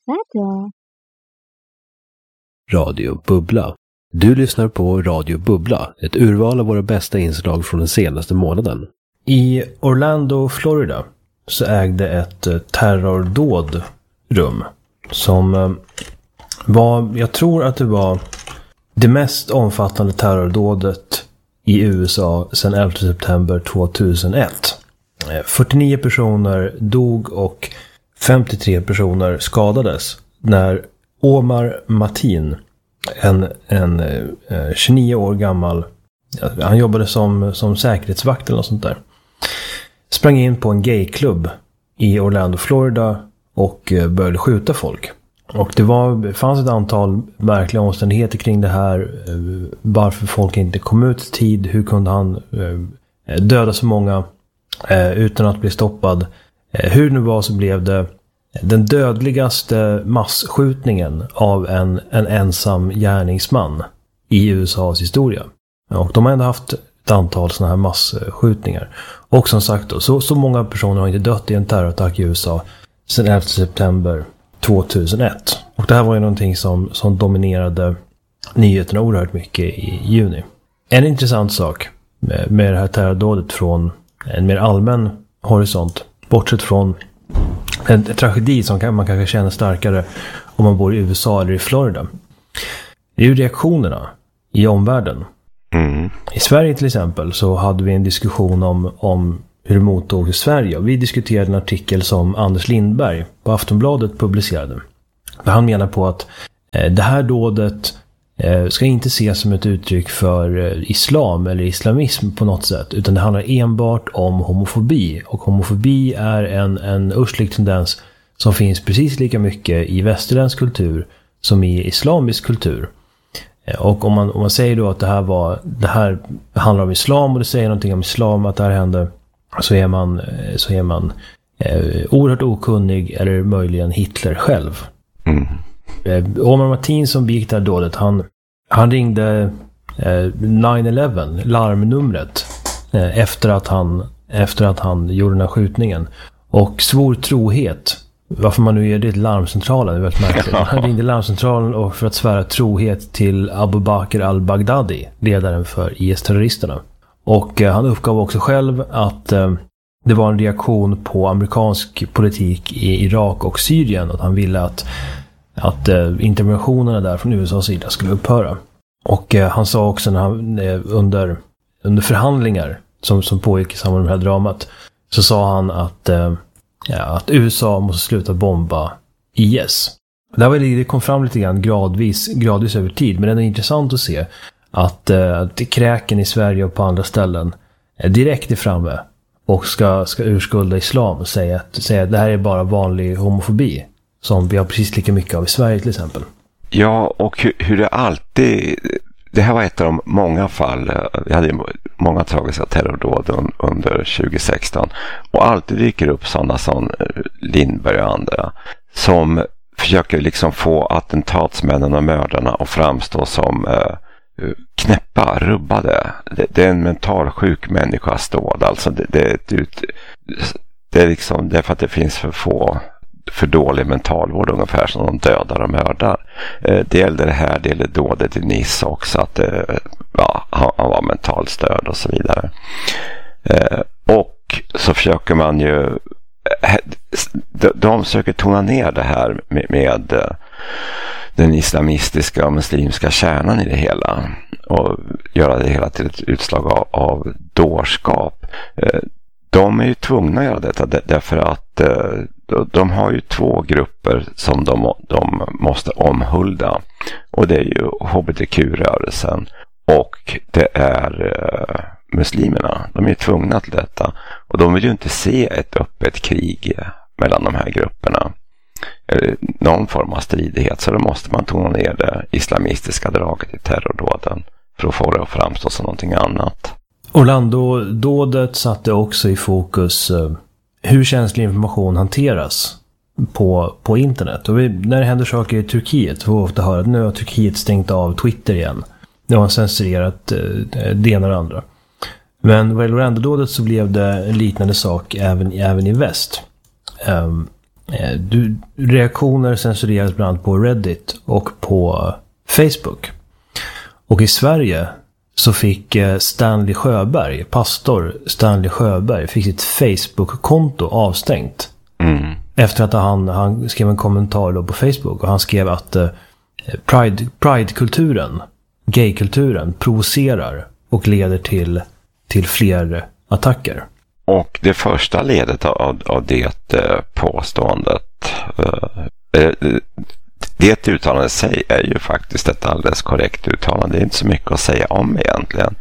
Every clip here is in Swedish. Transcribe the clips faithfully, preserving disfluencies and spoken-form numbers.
Vadå? Radio Bubbla. Du lyssnar på Radio Bubbla, ett urval av våra bästa inslag från den senaste månaden. I Orlando, Florida, så ägde ett terrordåd rum som var, jag tror att det var det mest omfattande terrordådet i U S A sedan elfte september tvåtusenett. fyrtionio personer dog och femtiotre personer skadades när Omar Mateen, en, en eh, tjugonio år gammal, han jobbade som, som säkerhetsvakt eller något sånt där, sprang in på en gayklubb i Orlando, Florida och eh, började skjuta folk. Och det var, fanns ett antal märkliga omständigheter kring det här. Eh, varför folk inte kom ut i tid. Hur kunde han eh, döda så många eh, utan att bli stoppad. Eh, hur det nu var så blev det den dödligaste massskjutningen av en, en ensam gärningsman i U S A:s historia. Och de har ändå haft ett antal sådana här massskjutningar. Och som sagt då, så, så många personer har inte dött i en terrorattack i U S A sedan elfte september tvåtusenett. Och det här var ju någonting som, som dominerade nyheterna oerhört mycket i juni. En intressant sak med, med det här terrordådet från en mer allmän horisont, bortsett från en tragedi som man kanske känner starkare om man bor i U S A eller i Florida, det är ju reaktionerna i omvärlden. Mm. I Sverige till exempel så hade vi en diskussion om, om hur det mottogs i Sverige. Och vi diskuterade en artikel som Anders Lindberg på Aftonbladet publicerade. Han menar på att eh, det här dådet eh, ska inte ses som ett uttryck för eh, islam eller islamism på något sätt. Utan det handlar enbart om homofobi. Och homofobi är en, en urslig tendens som finns precis lika mycket i västerländsk kultur som i islamisk kultur. Eh, och om man, om man säger då att det här, var, det här handlar om islam och det säger någonting om islam, att det här händer, så är man, så är man eh, oerhört okunnig eller möjligen Hitler själv. Mm. Eh, Omar Mateen som begick det här dådet, han, han ringde eh, nio elva, larmnumret, eh, efter, att han, efter att han gjorde den här skjutningen. Och svor trohet. Varför man nu gör det till larmcentralen, det är väldigt märkligt. Han ringde larmcentralen och för att svära trohet till Abu Bakr al-Baghdadi, ledaren för I S-terroristerna. Och eh, han uppgav också själv att eh, det var en reaktion på amerikansk politik i Irak och Syrien. Att han ville att, att eh, interventionerna där från U S A:s sida skulle upphöra. Och eh, han sa också när han, eh, under, under förhandlingar som, som pågick i samband med det här dramat, så sa han att, eh, ja, att U S A måste sluta bomba I S. Det, här var, det kom fram lite grann gradvis, gradvis över tid, men det är intressant att se att, att kräken i Sverige och på andra ställen är direkt i framme och ska, ska urskulda islam och säga att, säga att det här är bara vanlig homofobi som vi har precis lika mycket av i Sverige till exempel. Ja, och hur, hur det alltid, det här var ett av de många fall, vi hade många tragiska terrordåd under tjugo sexton och alltid dyker upp sådana som Lindberg och andra som försöker liksom få attentatsmännen och mördarna att framstå som eh, knäppa, rubbade. Det, det är en mentalsjuk människas dåd. Alltså det, det, är ett ut, det är liksom det är för att det finns för få, för dålig mentalvård ungefär som de dödar och mördar. Eh, det gällde det här, det gällde dådet i Nice också, att eh, ja, han, han var mentalt störd och så vidare. Eh, och så försöker man ju de, de försöker tona ner det här med, med den islamistiska och muslimska kärnan i det hela och göra det hela till ett utslag av, av dårskap. De är ju tvungna att göra detta därför att de har ju två grupper som de, de måste omhulda, och det är ju H B T Q-rörelsen och det är muslimerna. De är tvungna till detta och de vill ju inte se ett öppet krig mellan de här grupperna, eller någon form av stridighet, så då måste man tona ner det islamistiska draget i terrordåden för att få det att framstå som någonting annat. Orlando-dådet satte också i fokus uh, hur känslig information hanteras på, på internet. Och vi, när det händer saker i Turkiet får vi ofta höra att nu har Turkiet stängt av Twitter igen. Nu har man censurerat uh, det ena och det andra. Men vad gäller Orlando-dådet så blev det en liknande sak även, även i väst. Um, Eh, du, reaktioner censureras bland annat på Reddit och på Facebook. Och i Sverige så fick eh, Stanley Sjöberg, pastor Stanley Sjöberg, fick sitt Facebook-konto avstängt. Mm. Efter att han, han skrev en kommentar då på Facebook och han skrev att eh, Pride, Pride-kulturen, gay-kulturen provocerar och leder till, till fler attacker. Och det första ledet av, av det eh, påståendet, eh, det uttalandet i sig är ju faktiskt ett alldeles korrekt uttalande. Det är inte så mycket att säga om egentligen.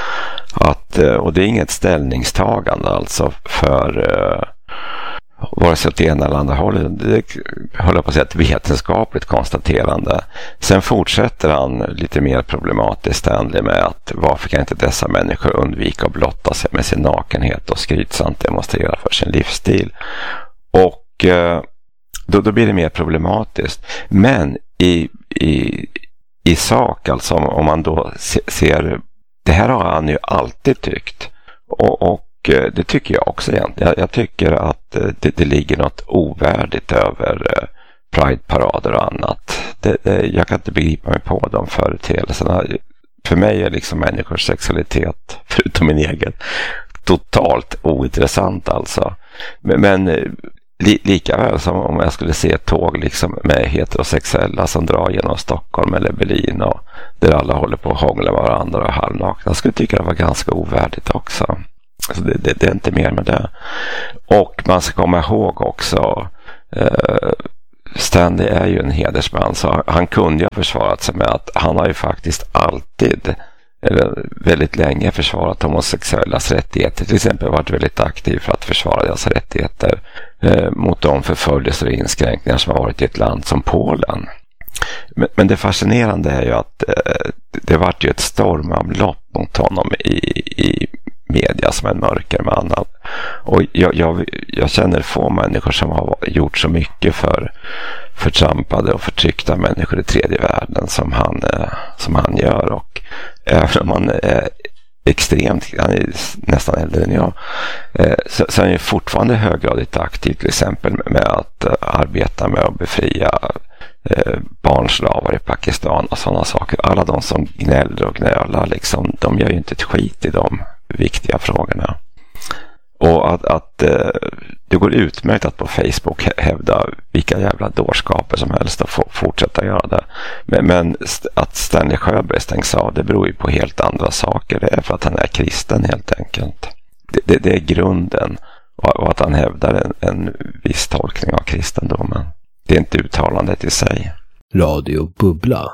Att, eh, och det är inget ställningstagande alltså för eh, vare sig åt det ena eller andra hållet. Det håller på att säga ett vetenskapligt konstaterande. Sen fortsätter han lite mer problematiskt Stanley med att varför kan inte dessa människor undvika att blotta sig med sin nakenhet och skrytsamt demonstrera för sin livsstil. Och eh, då, då blir det mer problematiskt. Men i, i, i sak, alltså om, om man då se, ser, det här har han ju alltid tyckt. Och, och det tycker jag också egentligen. Jag, jag tycker att det, det ligger något ovärdigt över Pride-parader och annat. Det, det, jag kan inte begripa mig på de företeelserna. För mig är liksom människors sexualitet, förutom min egen, totalt ointressant alltså. Men, men li, lika väl som om jag skulle se ett tåg liksom med heterosexuella som drar genom Stockholm eller Berlin och där alla håller på att hångla med varandra och halvnakna. Jag skulle tycka det var ganska ovärdigt också. Alltså det, det, det är inte mer med det. Och man ska komma ihåg också eh, Stanley är ju en hedersman, så han kunde ju ha försvarat sig med att han har ju faktiskt alltid eller väldigt länge försvarat homosexuellas rättigheter. Till exempel varit väldigt aktiv för att försvara deras rättigheter eh, mot de förföljelser och inskränkningar som har varit i ett land som Polen. Men, men det fascinerande är ju att eh, det varit ju ett stormavlopp mot honom i, i media som en mörkerman. Och jag, jag, jag känner få människor som har gjort så mycket för förtrampade och förtryckta människor i tredje världen som han, som han gör. Och även om han är extremt, han är nästan äldre än jag, så, så är han ju fortfarande höggradigt aktiv till exempel med att arbeta med att befria barnslavar i Pakistan och sådana saker. Alla de som gnäller och gnölar liksom, de gör ju inte ett skit i de viktiga frågorna. Och att, att eh, det går utmärkt att på Facebook hävda vilka jävla dårskaper som helst och få, fortsätta göra det. Men, men att Stanley Sjöberg stängs av, det beror ju på helt andra saker. Det är för att han är kristen helt enkelt. Det, det, det är grunden. Och, och att han hävdar en, en viss tolkning av kristendomen. Det är inte uttalandet i sig. Radio Bubbla.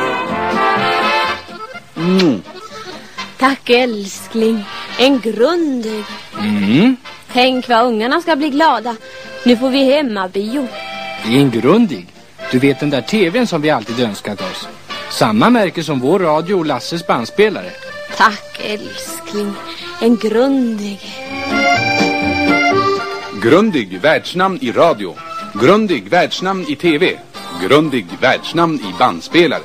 Mm. Tack älskling, en grundig. Mm. Tänk vad ungarna ska bli glada. Nu får vi hemmabio. Det är en grundig. Du vet den där tvn som vi alltid önskat oss. Samma märke som vår radio och Lasses bandspelare. Tack älskling, en grundig. Grundig världsnamn i radio. Grundig världsnamn i tv. Grundig världsnamn i bandspelare.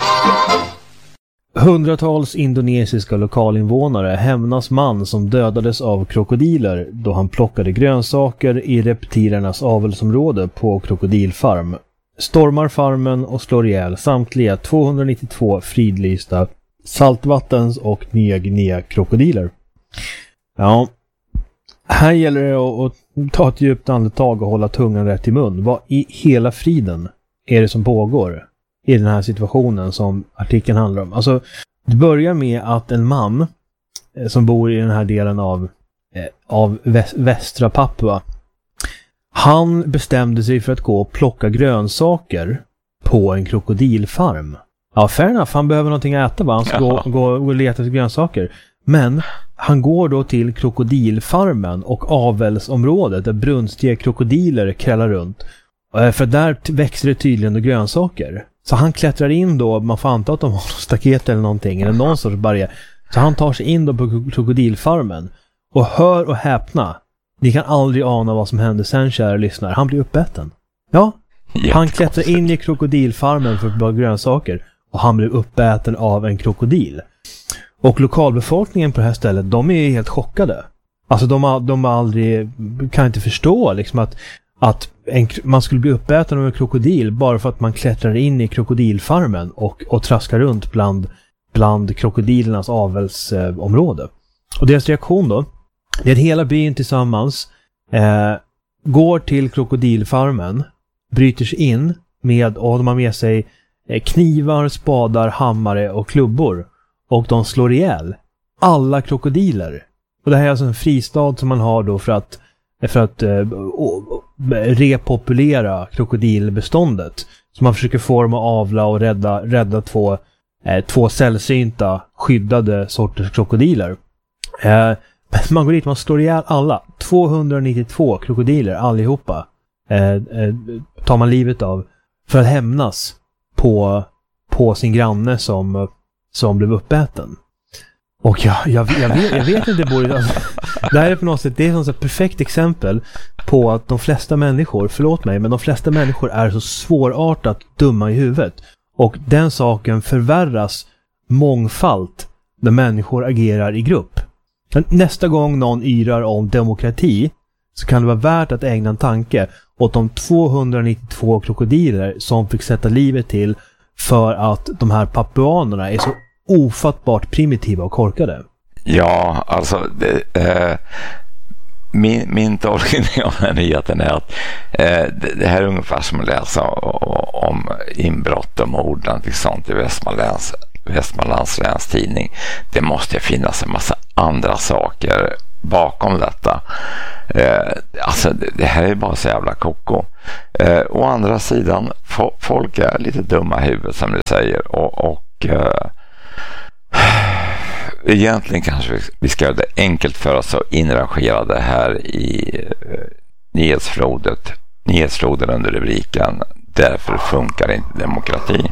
Hundratals indonesiska lokalinvånare hämnas man som dödades av krokodiler då han plockade grönsaker i reptilernas avelsområde på krokodilfarm. Stormar farmen och slår ihjäl samtliga tvåhundranittiotvå fridlysta saltvattens- och Nya Guinea-krokodiler. Ja, här gäller det att, att ta ett djupt andetag och hålla tungan rätt i mun. Vad i hela friden är det som pågår i den här situationen som artikeln handlar om? Alltså, det börjar med att en man eh, som bor i den här delen av, eh, av väst, västra Papua, han bestämde sig för att gå och plocka grönsaker på en krokodilfarm. Ja, fair enough, han behöver någonting att äta, va? Han ska gå, gå och leta efter grönsaker. Men han går då till krokodilfarmen och avelsområdet där brunstiga krokodiler krällar runt. För där växer det tydligen grönsaker. Så han klättrar in då, man får anta att de har något staket eller någonting, eller någon sorts barriär. Så han tar sig in då på krokodilfarmen. Och hör och häpna, ni kan aldrig ana vad som händer sen, kära lyssnare. Han blir uppäten. Ja, han klättrar in i krokodilfarmen för att bara grönsaker. Och han blir uppäten av en krokodil. Och lokalbefolkningen på det här stället, de är helt chockade. Alltså de har, de har aldrig, kan inte förstå liksom att att en, man skulle bli uppäten av en krokodil bara för att man klättrar in i krokodilfarmen och, och traskar runt bland, bland krokodilernas avelsområde. Eh, och deras reaktion då, det är att hela byn tillsammans eh, går till krokodilfarmen, bryter sig in med, och de har med sig eh, knivar, spadar, hammare och klubbor. Och de slår ihjäl alla krokodiler. Och det här är alltså en fristad som man har då för att, för att eh, repopulera krokodilbeståndet. Så man försöker forma, avla och rädda, rädda två, eh, två sällsynta skyddade sorters krokodiler. Eh, man går dit, man slår ihjäl alla. tvåhundranittiotvå krokodiler, allihopa, eh, eh, tar man livet av för att hämnas på, på sin granne som, som blev uppäten. Och jag, jag, jag, vet, jag vet inte, borde, alltså, det här är på något sätt, det är ett perfekt exempel på att de flesta människor, förlåt mig, men de flesta människor är så svårartat dumma i huvudet. Och den saken förvärras mångfalt när människor agerar i grupp. Nästa gång någon yrar om demokrati så kan det vara värt att ägna en tanke åt de tvåhundranittiotvå krokodiler som fick sätta livet till för att de här papuanerna är så ofattbart primitiva och korkade. Ja, alltså det, eh, min, min tolkning av den nyheten är att eh, det, det här är ungefär som att läsa om inbrott och mord och sånt i Västmanlands, Västmanlands läns tidning. Det måste finnas en massa andra saker bakom detta. Eh, alltså det, det här är bara så jävla koko. Eh, å andra sidan, fo- folk är lite dumma i huvudet som du säger, och, och eh, egentligen kanske vi, vi ska göra det enkelt för oss att inrangera det här i eh, nyhetsflodet, nyhetsfloden under rubriken "Därför funkar inte demokrati".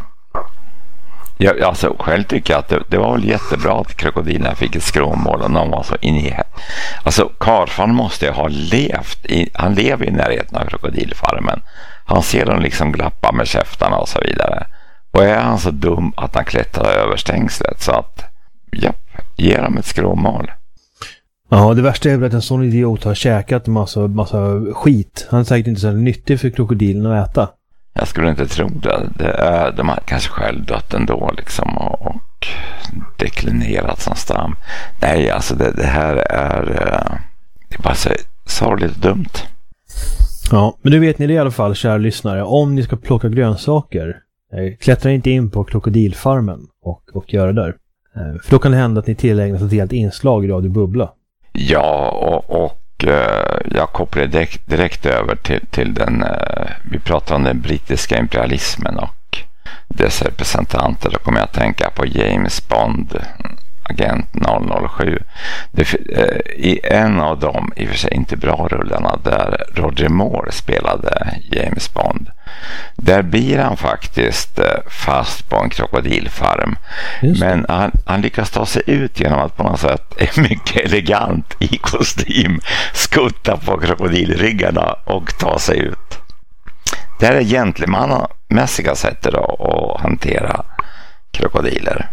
Jag, alltså, själv tycker jag att det, det var väl jättebra att krokodilerna fick ett skråmål och någon var så in i. Alltså Karfan måste ju ha levt i, han lever i närheten av krokodilfarmen. Han ser dem liksom glappa med käftarna och så vidare. Och är han så dum att han klättrar över stängslet, så att japp, ger dem ett skråmål. Ja, det värsta är väl att en sån idiot har käkat en massa, massa skit. Han är säkert inte så nyttig för krokodilen att äta. Jag skulle inte tro det. det är, de har kanske själv dött ändå liksom, och, och deklinerat som stam. Nej, alltså det, det här är det är bara så sorgligt dumt. Ja, men nu vet ni det i alla fall, kära lyssnare. Om ni ska plocka grönsaker, klättra inte in på krokodilfarmen och, och göra det där. För då kan det hända att ni tillägnas ett helt inslag i Radio Bubbla. Ja, och, och jag kopplar direkt, direkt över till, till den, vi pratar om den brittiska imperialismen och dess representanter. Då kommer jag att tänka på James Bond, agent noll noll sju. Det, i en av dem, i och för sig inte bra rullarna, där Roger Moore spelade James Bond, där blir han faktiskt fast på en krokodilfarm. Men han, han lyckas ta sig ut genom att på något sätt är mycket elegant i kostym skutta på krokodilryggarna och ta sig ut. Det här är gentlemannamässiga sättet att hantera krokodiler.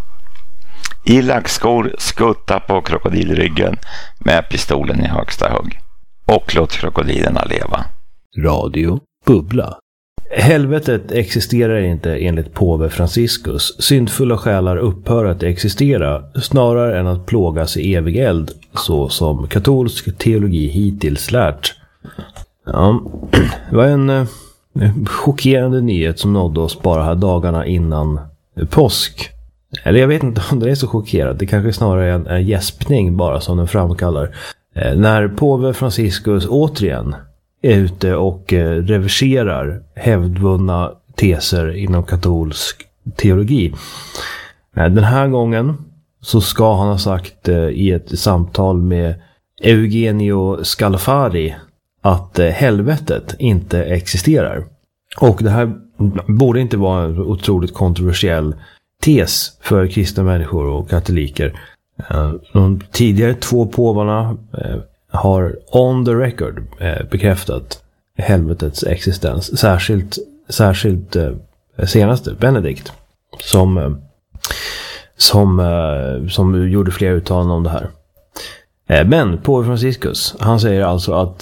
I lackskor, skutta på krokodilryggen med pistolen i högsta hugg. Och låt krokodilerna leva. Radio Bubbla. Helvetet existerar inte enligt påve Franciscus. Syndfulla själar upphör att existera snarare än att plågas i evig eld, så som katolsk teologi hittills lärt. Ja, det var en eh, chockerande nyhet som nådde oss bara här dagarna innan påsk. Eller jag vet inte om det är så chockerad. Det kanske snarare är en, en gäspning bara som den framkallar. Eh, när påve Franciscus återigen är ute och eh, reverserar hävdvunna teser inom katolsk teologi. Eh, den här gången så ska han ha sagt eh, i ett samtal med Eugenio Scalfari att eh, helvetet inte existerar. Och det här borde inte vara en otroligt kontroversiell tes för kristna människor och katoliker. De tidigare två påvarna har on the record bekräftat helvetets existens. Särskilt, särskilt senaste, Benedikt, som, som, som gjorde flera uttalanden om det här. Men påve Franciscus, han säger alltså att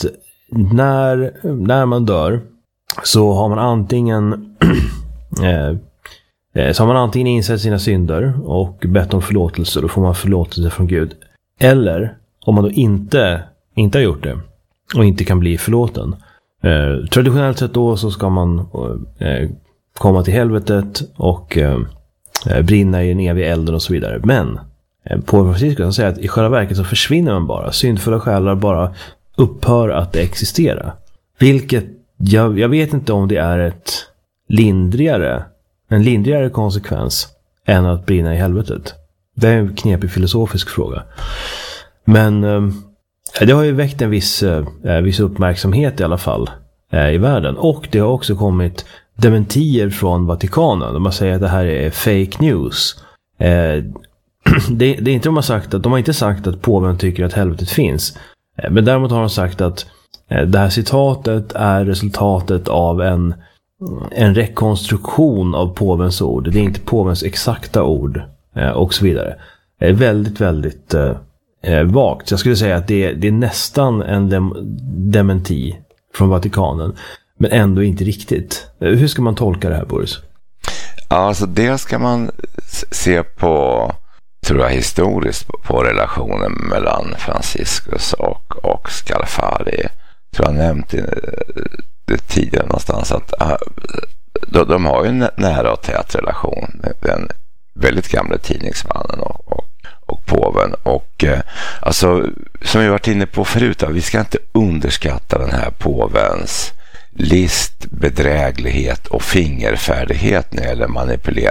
när, när man dör så har man antingen eh, så har man antingen insett sina synder och bett om förlåtelse, då får man förlåtelse från Gud. Eller om man då inte, inte har gjort det och inte kan bli förlåten. Eh, traditionellt sett då så ska man eh, komma till helvetet och eh, brinna i den eviga elden och så vidare. Men eh, på Franciscus säger att i själva verket så försvinner man bara. Syndfulla själar bara upphör att existera. Vilket jag, jag vet inte om det är ett lindrigare en lindrigare konsekvens än att brinna i helvetet. Det är en knepig filosofisk fråga. Men eh, det har ju väckt en viss, eh, viss uppmärksamhet i alla fall eh, i världen. Och det har också kommit dementier från Vatikanen. De har sagt att det här är fake news. Eh, det, det är inte de har sagt att de har inte sagt att påven tycker att helvetet finns. Eh, men däremot har de sagt att eh, det här citatet är resultatet av en en rekonstruktion av påvens ord. Det är inte påvens exakta ord eh, och så vidare. Det är väldigt, väldigt eh, vagt. Jag skulle säga att det är, det är nästan en dem, dementi från Vatikanen, men ändå inte riktigt. Hur ska man tolka det här, Boris? Alltså det ska man se på, tror jag, historiskt på, på relationen mellan Franciscus och, och Scalfari. Jag tror jag nämnt i det tidigare någonstans att de, de har ju en nära och tät relation. Den väldigt gamla tidningsmannen och, och, och påven. Och alltså, som vi varit inne på förut, vi ska inte underskatta den här påvens list, bedräglighet och fingerfärdighet när det gäller manipulera